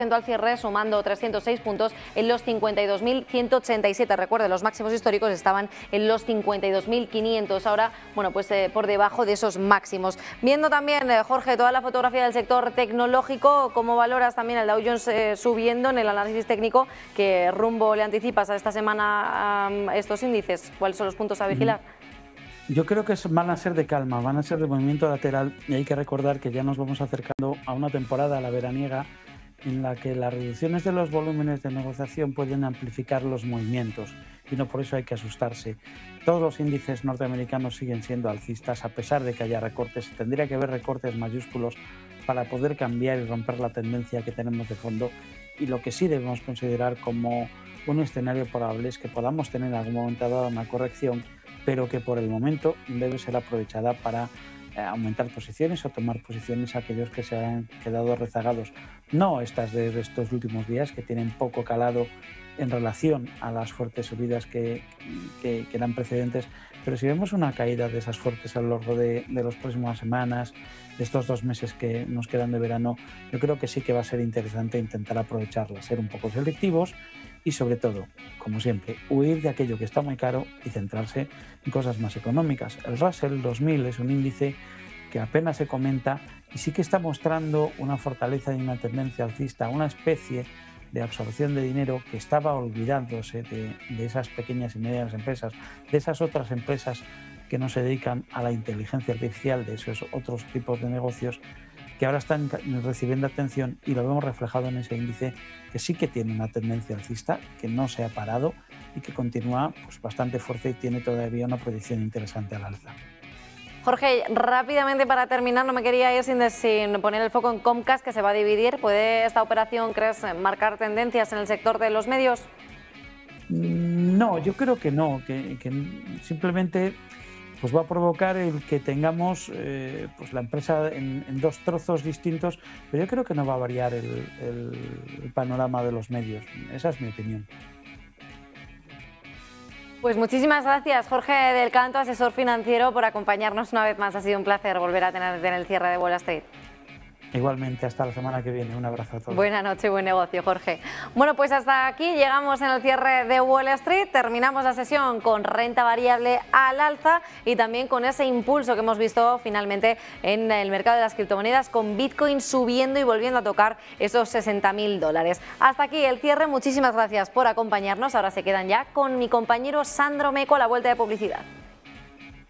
al cierre, sumando 306 puntos en los 52.187. Recuerde, los máximos históricos estaban en los 52.500. Ahora, bueno, pues por debajo de esos máximos. Viendo también, Jorge, toda la fotografía del sector tecnológico, ¿cómo valoras también el Dow Jones subiendo en el análisis técnico? ¿Qué rumbo le anticipas a esta semana a estos índices? ¿Cuáles son los puntos a vigilar? Yo creo que van a ser de calma, van a ser de movimiento lateral, y hay que recordar que ya nos vamos acercando a una temporada, la veraniega, en la que las reducciones de los volúmenes de negociación pueden amplificar los movimientos, y no por eso hay que asustarse. Todos los índices norteamericanos siguen siendo alcistas, a pesar de que haya recortes. Tendría que haber recortes mayúsculos para poder cambiar y romper la tendencia que tenemos de fondo, y lo que sí debemos considerar como un escenario probable es que podamos tener en algún momento dado una corrección, pero que por el momento debe ser aprovechada para aumentar posiciones o tomar posiciones a aquellos que se han quedado rezagados. No estas de estos últimos días, que tienen poco calado en relación a las fuertes subidas que eran precedentes, pero si vemos una caída de esas fuertes a lo largo de las próximas semanas, de estos 2 meses que nos quedan de verano, yo creo que sí que va a ser interesante intentar aprovecharlas, ser un poco selectivos y, sobre todo, como siempre, huir de aquello que está muy caro y centrarse en cosas más económicas. El Russell 2000 es un índice que apenas se comenta y sí que está mostrando una fortaleza y una tendencia alcista, una especie de absorción de dinero que estaba olvidándose de esas pequeñas y medianas empresas, de esas otras empresas que no se dedican a la inteligencia artificial, de esos otros tipos de negocios que ahora están recibiendo atención, y lo vemos reflejado en ese índice que sí que tiene una tendencia alcista, que no se ha parado y que continúa pues bastante fuerte y tiene todavía una proyección interesante al alza. Jorge, rápidamente para terminar, no me quería ir sin poner el foco en Comcast, que se va a dividir. ¿Puede esta operación, crees, marcar tendencias en el sector de los medios? No, yo creo que no, que simplemente pues va a provocar el que tengamos pues la empresa en 2 trozos distintos, pero yo creo que no va a variar el panorama de los medios. Esa es mi opinión. Pues muchísimas gracias, Jorge del Canto, asesor financiero, por acompañarnos una vez más. Ha sido un placer volver a tenerte en el cierre de Wall Street. Igualmente, hasta la semana que viene. Un abrazo a todos. Buena noche y buen negocio, Jorge. Bueno, pues hasta aquí llegamos en el cierre de Wall Street. Terminamos la sesión con renta variable al alza y también con ese impulso que hemos visto finalmente en el mercado de las criptomonedas, con Bitcoin subiendo y volviendo a tocar esos $60.000. Hasta aquí el cierre. Muchísimas gracias por acompañarnos. Ahora se quedan ya con mi compañero Sandro Meco a la vuelta de publicidad.